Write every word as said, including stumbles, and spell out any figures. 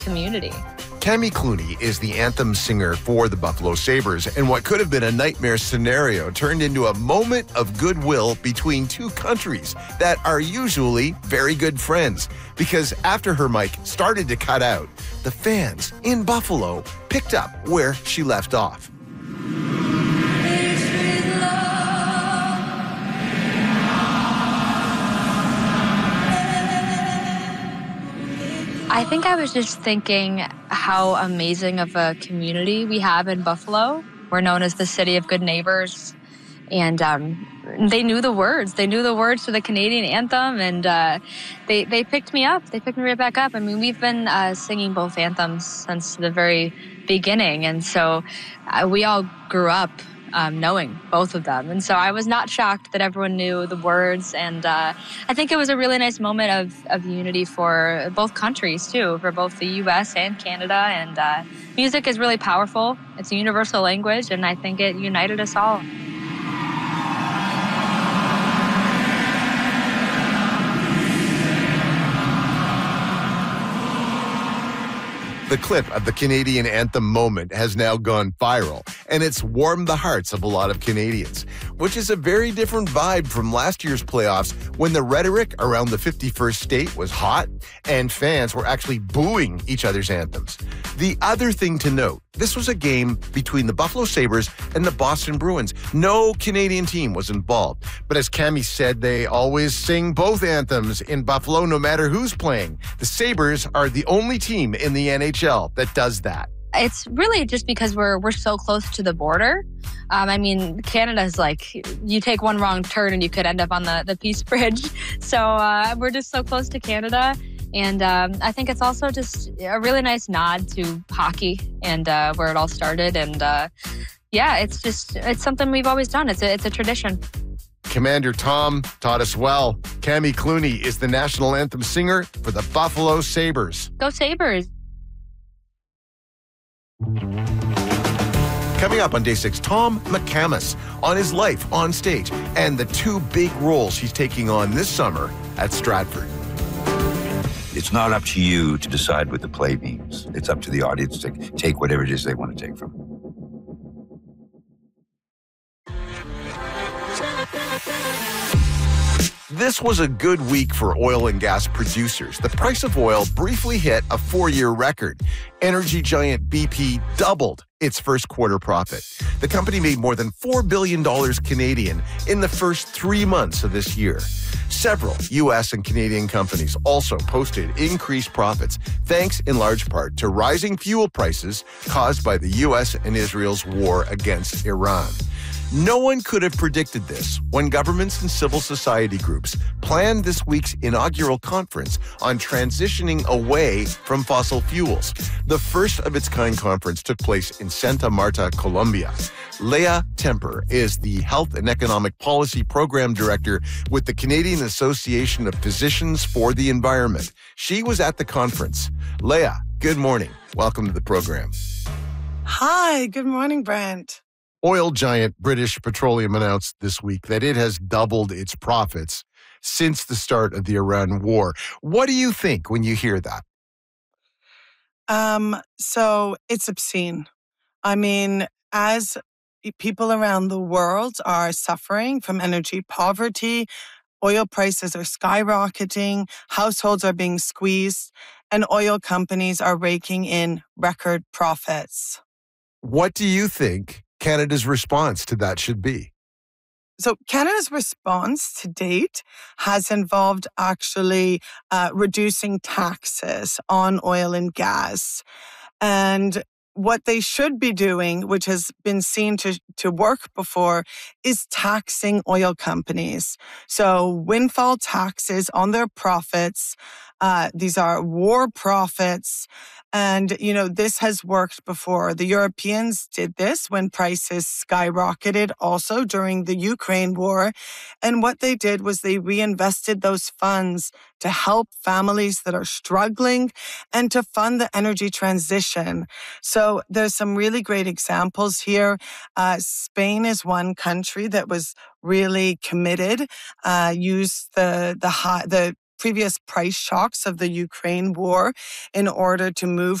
community. Cami Clooney is the anthem singer for the Buffalo Sabres, and what could have been a nightmare scenario turned into a moment of goodwill between two countries that are usually very good friends. Because after her mic started to cut out, the fans in Buffalo picked up where she left off. I think I was just thinking how amazing of a community we have in Buffalo. We're known as the city of good neighbors. And um, they knew the words. They knew the words to the Canadian anthem. And uh, they, they picked me up. They picked me right back up. I mean, we've been uh, singing both anthems since the very beginning. And so uh, we all grew up Um, knowing both of them. And so I was not shocked that everyone knew the words. And uh, I think it was a really nice moment of, of unity for both countries, too, for both the U S and Canada. And uh, music is really powerful. It's a universal language, and I think it united us all. The clip of the Canadian anthem moment has now gone viral, and it's warmed the hearts of a lot of Canadians, which is a very different vibe from last year's playoffs when the rhetoric around the fifty-first state was hot and fans were actually booing each other's anthems. The other thing to note, this was a game between the Buffalo Sabres and the Boston Bruins. No Canadian team was involved. But as Cami said, they always sing both anthems in Buffalo, no matter who's playing. The Sabres are the only team in the N H L that does that. It's really just because we're we're so close to the border. Um, I mean, Canada's like, you take one wrong turn and you could end up on the, the Peace Bridge. So uh, we're just so close to Canada. And um, I think it's also just a really nice nod to hockey and uh, where it all started. And uh, yeah, it's just, it's something we've always done. It's a, it's a tradition. Commander Tom taught us well. Cami Clooney is the national anthem singer for the Buffalo Sabres. Go Sabres. Coming up on Day six, Tom McCamus on his life on stage and the two big roles he's taking on this summer at Stratford. It's not up to you to decide what the play means. It's up to the audience to take whatever it is they want to take from it. This was a good week for oil and gas producers. The price of oil briefly hit a four-year record. Energy giant B P doubled its first quarter profit. The company made more than four billion dollars Canadian in the first three months of this year. Several U S and Canadian companies also posted increased profits, thanks in large part to rising fuel prices caused by the U S and Israel's war against Iran. No one could have predicted this when governments and civil society groups planned this week's inaugural conference on transitioning away from fossil fuels. The first of its kind conference took place in Santa Marta, Colombia. Leah Temper is the Health and Economic Policy Program Director with the Canadian Association of Physicians for the Environment. She was at the conference. Leah, good morning. Welcome to the program. Hi, good morning, Brent. Oil giant British Petroleum announced this week that it has doubled its profits since the start of the Iran war. What do you think when you hear that? Um, so it's obscene. I mean, as people around the world are suffering from energy poverty, oil prices are skyrocketing, households are being squeezed, and oil companies are raking in record profits. What do you think Canada's response to that should be? So Canada's response to date has involved actually uh, reducing taxes on oil and gas. And what they should be doing, which has been seen to, to work before, is taxing oil companies. So windfall taxes on their profits. Uh, these are war profits. And, you know, this has worked before. The Europeans did this when prices skyrocketed also during the Ukraine war. And what they did was they reinvested those funds to help families that are struggling and to fund the energy transition. So there's some really great examples here. Uh, Spain is one country that was really committed, uh, used the, the high, the previous price shocks of the Ukraine war in order to move